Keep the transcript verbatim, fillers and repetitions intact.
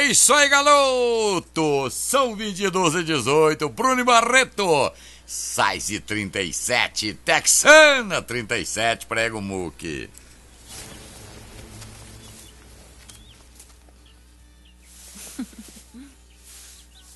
É isso aí, garoto! São vinte e doze e dezoito, Bruno Barreto, Size trinta e sete, Texana trinta e sete, prega o muque.